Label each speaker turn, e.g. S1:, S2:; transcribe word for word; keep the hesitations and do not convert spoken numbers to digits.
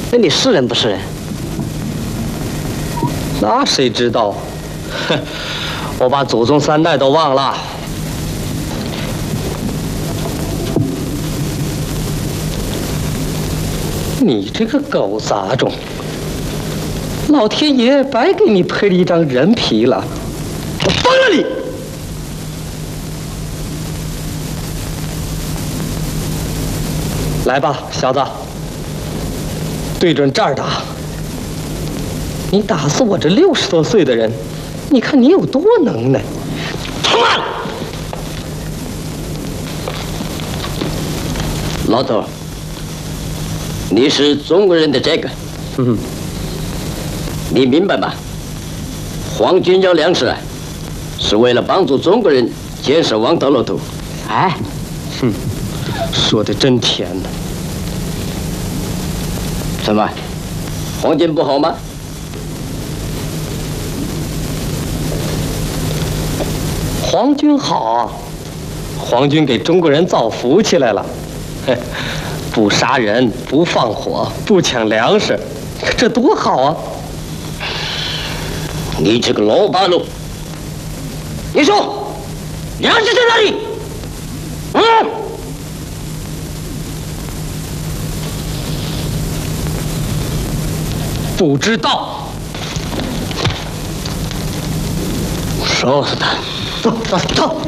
S1: 那你是人不是人？
S2: 那谁知道？哼，我把祖宗三代都忘了。你这个狗杂种！老天爷白给你配了一张人皮了，我疯了你！来吧，小子，对准这儿打！你打死我这六十多岁的人，你看你有多能耐！他妈！
S1: 老头，你是中国人的这个，
S2: 嗯，
S1: 你明白吗？皇军要粮食，是为了帮助中国人建设王道路途。
S2: 哎，哼，说的真甜呢。
S1: 怎么，皇军不好吗？
S2: 皇军好啊，皇军给中国人造福气来了。不杀人，不放火，不抢粮食，这多好啊！
S1: 你这个老八路，你说粮食在哪里？嗯？
S2: 不知道。
S1: 烧死他！
S2: 走走走！